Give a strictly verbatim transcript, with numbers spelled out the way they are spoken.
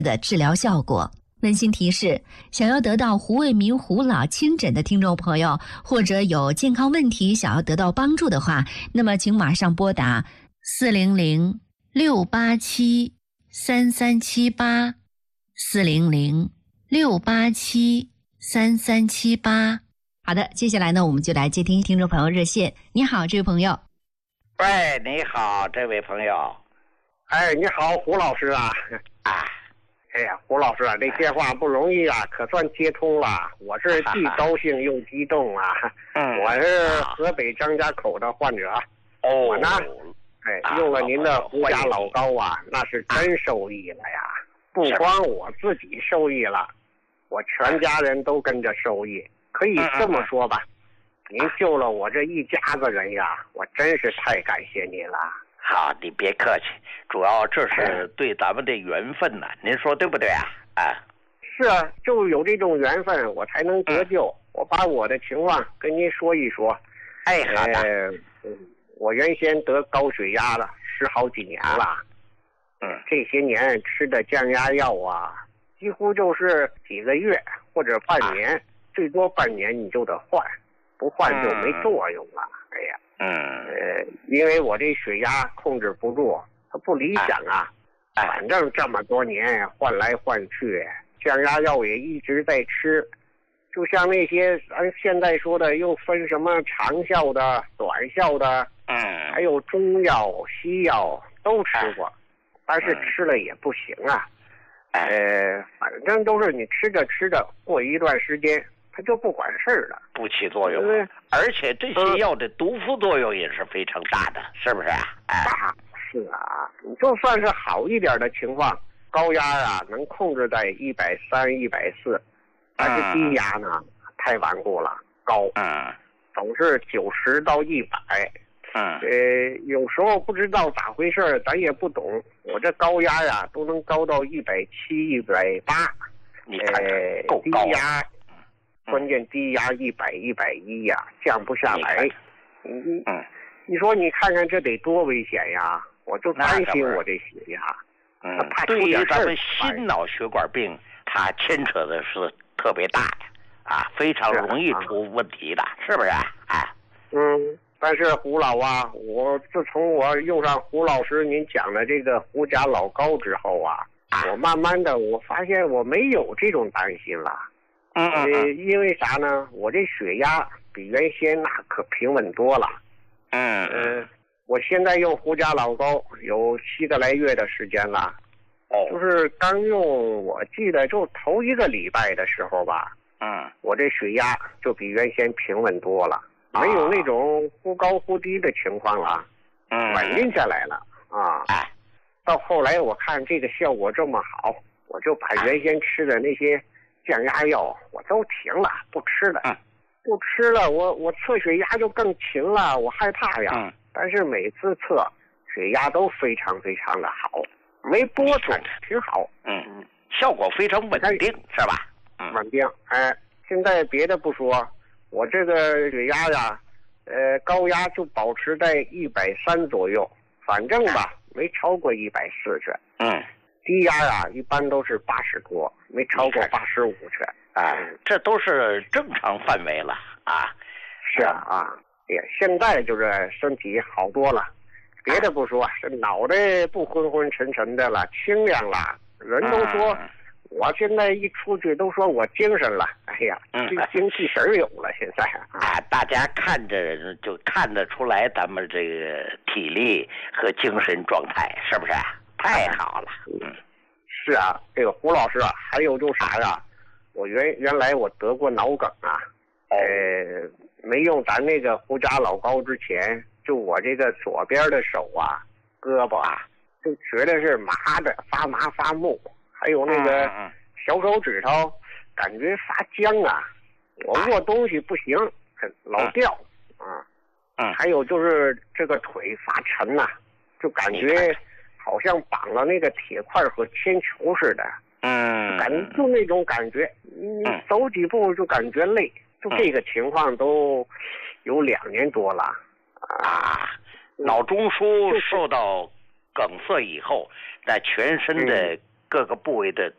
的治疗效果。温馨提示：想要得到胡卫民胡老亲诊的听众朋友，或者有健康问题想要得到帮助的话，那么请马上拨打四零零六八七三三七八四零零六八七三三七八。好的，接下来呢，我们就来接听听众朋友热线。你好，这位朋友。 喂，你好，这位朋友。 哎，你好，胡老师啊。 啊。 哎呀，胡老师啊，这电话不容易啊，可算接通了。我是既高兴又激动啊。 嗯， 我是河北张家口的患者。 哦， 我呢，哎，用了您的胡家老膏啊，那是真受益了呀。不光我自己受益了，我全家人都跟着受益。可以这么说吧，您救了我这一家子人呀，我真是太感谢您了。 好，你别客气，主要这是对咱们的缘分呐、啊，您说对不对啊？啊， 是啊，就有这种缘分，我才能得救。嗯、我把我的情况跟您说一说。 哎，好的。 呃、嗯，我原先得高血压了，十好几年了。 嗯， 这些年吃的降压药啊，几乎就是几个月或者半年，啊、最多半年你就得换，不换就没作用了。嗯、哎呀。 嗯， 呃，因为我这血压控制不住，它不理想啊。 哎、 反正这么多年换来换去，降压药也一直在吃。就像那些咱现在说的，又分什么长效的、短效的， 嗯， 还有中药、西药都吃过，但是吃了也不行啊。呃，反正都是你吃着吃着，过一段时间。它就不管事儿了， 不起作用，而且这些药的毒副作用也是非常大的，是不是啊？哎， 大是啊，你就算是好一点的情况，高压啊能控制在一百三、一百四，但是低压呢、嗯、太顽固了，高， 嗯， 总是九十到一百， 嗯， 呃，有时候不知道咋回事，咱也不懂，我这高压呀都能高到一百七、一百八， 你看看够低高压。关键低压一百一百一呀，降不下来。 嗯嗯， 你说你看看这得多危险呀！我就担心我这血压。 嗯，对于咱们心脑血管病，它牵扯的是特别大的啊，非常容易出问题的，是不是啊？啊， 嗯，但是胡老啊，我自从我用上胡老师您讲的这个胡家老膏之后啊， 啊我慢慢的我发现我没有这种担心了。 嗯嗯嗯，因为啥呢？我这血压比原先那可平稳多了。 嗯嗯，我现在用胡家老膏有七个来月的时间了。 哦， 就是刚用，我记得就头一个礼拜的时候吧。 嗯， 我这血压就比原先平稳多了， 啊、 没有那种忽高忽低的情况了， 嗯， 稳定下来了啊。 哎， 到后来我看这个效果这么好，我就把原先吃的那些。降压药我都停了，不吃了， 嗯、 不吃了，我我测血压就更勤了，我害怕呀。 嗯、 但是每次测血压都非常非常的好，没波动，挺好。 嗯，效果非常稳定，是吧？ 嗯，稳定。哎，现在别的不说，我这个血压呀，呃，高压就保持在一百三左右，反正吧，没超过一百四去。 嗯。 低压呀、啊，一般都是八十多，没超过八十五去。 啊，这都是正常范围了啊。 是啊啊，也现在就是身体好多了，别的不说，这脑袋不昏昏沉沉的了，清亮了。人都说， 嗯、 我现在一出去都说我精神了。哎呀， 嗯、 精气神有了。现在啊，大家看着就看得出来咱们这个体力和精神状态，是不是？太好了，嗯， 是啊，这个胡老师啊，还有就啥呀？我原原来我得过脑梗啊，呃，没用咱那个胡家老膏之前，就我这个左边的手啊、胳膊啊，就觉得是麻的，发麻发木，还有那个小手指头感觉发僵啊，我握东西不行，老掉啊， 嗯， 还有就是这个腿发沉呐、啊，就感觉。好像绑了那个铁块和铅球似的， 嗯， 感觉就那种感觉，你走几步就感觉累，就这个情况都有两年多了啊。脑中枢受到梗塞以后，在全身的各个部位的